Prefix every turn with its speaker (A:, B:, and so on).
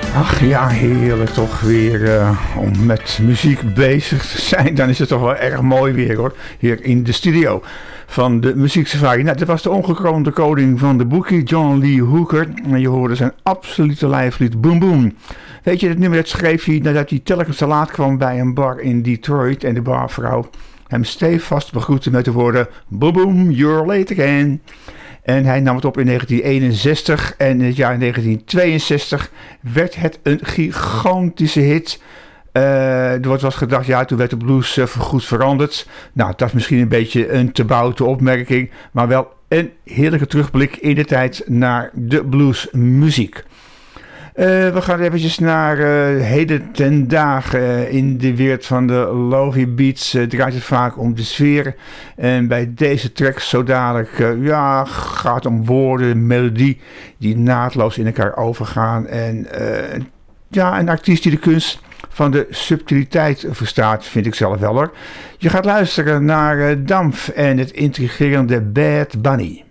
A: Ach ja, heerlijk toch weer om met muziek bezig te zijn. Dan is het toch wel erg mooi weer hoor, hier in de studio van de Muziek Safari. Nou, dit was de ongekroonde koning van de boekie, John Lee Hooker. En je hoorde zijn absolute lijflied Boom Boom. Weet je, het nummer dat schreef hij nadat hij telkens te laat kwam bij een bar in Detroit en de barvrouw hem stevast begroette met de woorden Boom Boom, you're late again. En hij nam het op in 1961 en in het jaar 1962 werd het een gigantische hit. Er was gedacht, ja, toen werd de blues voorgoed veranderd. Nou, dat is misschien een beetje een te boute opmerking, maar wel een heerlijke terugblik in de tijd naar de bluesmuziek. We gaan eventjes naar heden ten dagen. In de wereld van de Lovey Beats draait het vaak om de sfeer. En bij deze track zo dadelijk gaat het om woorden, melodie die naadloos in elkaar overgaan. En een artiest die de kunst van de subtiliteit verstaat, vind ik zelf wel hoor. Je gaat luisteren naar Dampf en het intrigerende Bad Bunny.